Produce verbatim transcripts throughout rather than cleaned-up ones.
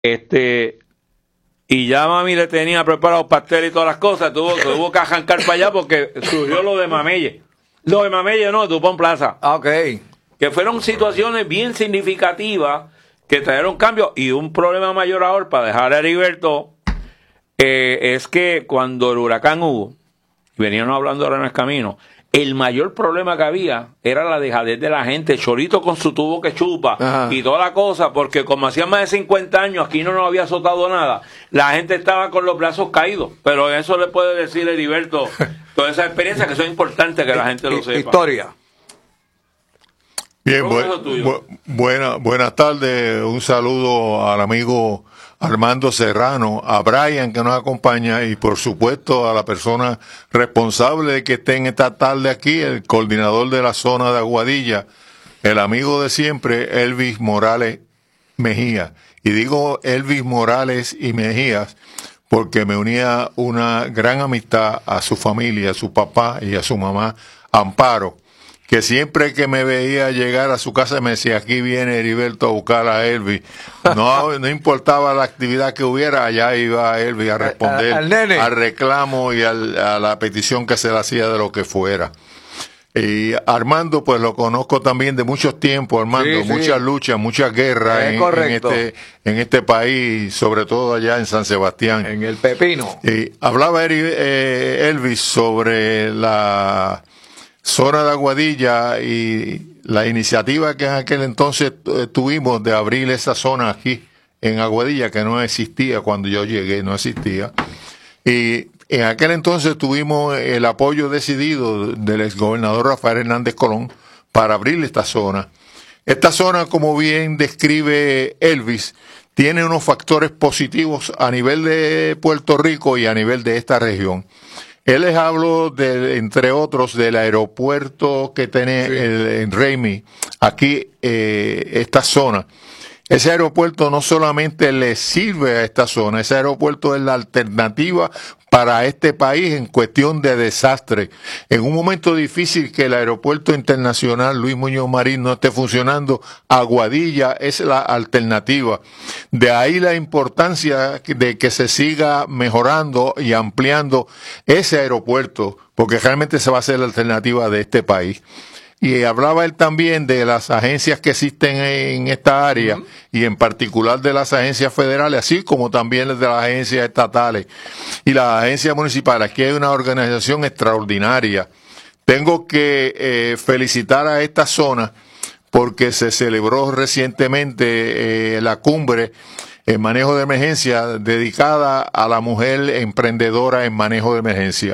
Este, y ya mami le tenía preparado pastel y todas las cosas, tuvo, tuvo que arrancar para allá porque surgió lo de Mamelle. Lo de Mamelle no, Dupont Plaza. Ok. Que fueron situaciones bien significativas que trajeron cambios. Y un problema mayor ahora, para dejar a Heriberto, eh, es que cuando el huracán hubo, y veníamos hablando ahora en el camino, el mayor problema que había era la dejadez de la gente, Chorito con su tubo que chupa. Ajá. Y toda la cosa, porque como hacían más de cincuenta años, aquí no nos había azotado nada, la gente estaba con los brazos caídos. Pero eso le puede decir Heriberto, todas esas experiencias que son importantes que la gente lo sepa. Historia. Bien, bu bu buena, buenas tardes, un saludo al amigo Armando Serrano, a Brian que nos acompaña y por supuesto a la persona responsable de que estén esta tarde aquí, el coordinador de la zona de Aguadilla, el amigo de siempre, Elvis Morales Mejía. Y digo Elvis Morales y Mejías porque me unía una gran amistad a su familia, a su papá y a su mamá, Amparo, que siempre que me veía llegar a su casa me decía, aquí viene Heriberto a buscar a Elvis. No, no importaba la actividad que hubiera, allá iba Elvis a responder al, al, al reclamo y al, a la petición que se le hacía de lo que fuera. Y Armando, pues lo conozco también de muchos tiempos, Armando, sí, sí. muchas luchas, muchas guerras en, en, este, en este país, sobre todo allá en San Sebastián. En el Pepino. Y hablaba Elvis sobre la zona de Aguadilla y la iniciativa que en aquel entonces tuvimos de abrir esa zona aquí en Aguadilla, que no existía cuando yo llegué, no existía. Y en aquel entonces tuvimos el apoyo decidido del exgobernador Rafael Hernández Colón para abrir esta zona. Esta zona, como bien describe Elvis, tiene unos factores positivos a nivel de Puerto Rico y a nivel de esta región. Él les hablo, de, entre otros, del aeropuerto que tiene sí. el, en Raimi, aquí, eh, esta zona. Ese aeropuerto no solamente le sirve a esta zona, ese aeropuerto es la alternativa para este país en cuestión de desastre. En un momento difícil que el aeropuerto internacional Luis Muñoz Marín no esté funcionando, Aguadilla es la alternativa. De ahí la importancia de que se siga mejorando y ampliando ese aeropuerto, porque realmente se va a hacer la alternativa de este país. Y hablaba él también de las agencias que existen en esta área, uh-huh. y en particular de las agencias federales, así como también de las agencias estatales y las agencias municipales. Aquí hay una organización extraordinaria. Tengo que eh, felicitar a esta zona porque se celebró recientemente eh, la cumbre en manejo de emergencia dedicada a la mujer emprendedora en manejo de emergencia.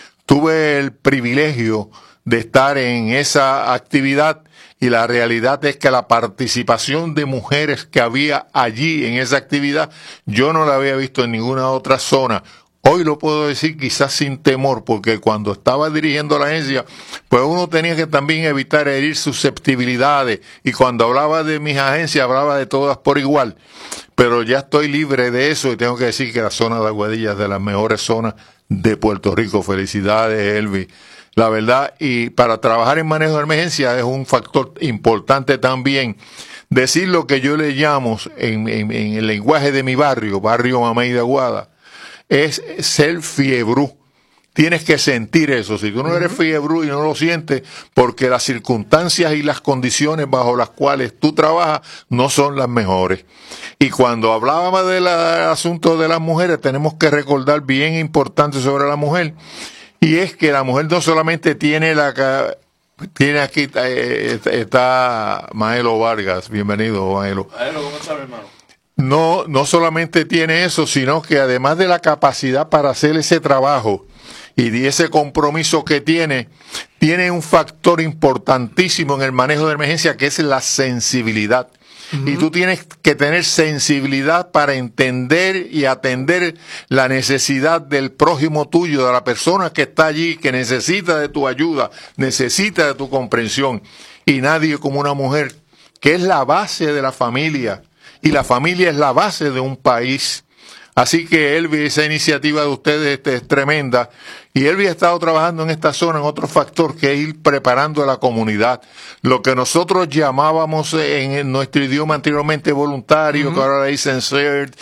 Tuve el privilegio de estar en esa actividad y la realidad es que la participación de mujeres que había allí en esa actividad yo no la había visto en ninguna otra zona. Hoy lo puedo decir quizás sin temor, porque cuando estaba dirigiendo la agencia, pues uno tenía que también evitar herir susceptibilidades, y cuando hablaba de mis agencias hablaba de todas por igual, pero ya estoy libre de eso y tengo que decir que la zona de Aguadilla es de las mejores zonas de Puerto Rico. Felicidades, Elvis. La verdad, y para trabajar en manejo de emergencia es un factor importante también decir lo que yo le llamo en, en, en el lenguaje de mi barrio, barrio Mamey de Aguada, es ser fiebrú. Tienes que sentir eso. Si tú no eres fiebrú y no lo sientes, porque las circunstancias y las condiciones bajo las cuales tú trabajas no son las mejores. Y cuando hablábamos del asunto de las mujeres, tenemos que recordar bien importante sobre la mujer. Y es que la mujer no solamente tiene la... Tiene aquí, eh, está Maelo Vargas. Bienvenido, Maelo. Maelo, ¿cómo estás, hermano? No, no solamente tiene eso, sino que además de la capacidad para hacer ese trabajo y de ese compromiso que tiene, tiene un factor importantísimo en el manejo de emergencia, que es la sensibilidad. Uh-huh. Y tú tienes que tener sensibilidad para entender y atender la necesidad del prójimo tuyo, de la persona que está allí, que necesita de tu ayuda, necesita de tu comprensión. Y nadie como una mujer, que es la base de la familia, y la familia es la base de un país. Así que, Elvis, esa iniciativa de ustedes este, es tremenda. Y Elvis ha estado trabajando en esta zona en otro factor que es ir preparando a la comunidad. Lo que nosotros llamábamos en, en nuestro idioma anteriormente voluntario, uh-huh. que ahora le dicen C E R T,